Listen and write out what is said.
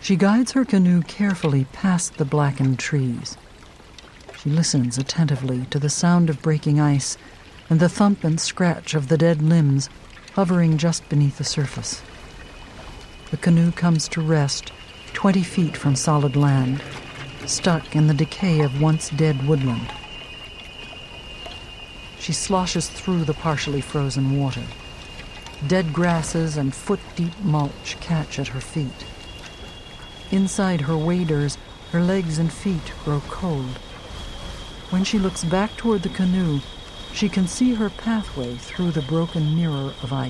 She guides her canoe carefully past the blackened trees. She listens attentively to the sound of breaking ice and the thump and scratch of the dead limbs hovering just beneath the surface. The canoe comes to rest 20 feet from solid land, stuck in the decay of once dead woodland. She sloshes through the partially frozen water. Dead grasses and foot-deep mulch catch at her feet. Inside her waders, her legs and feet grow cold. When she looks back toward the canoe, she can see her pathway through the broken mirror of ice.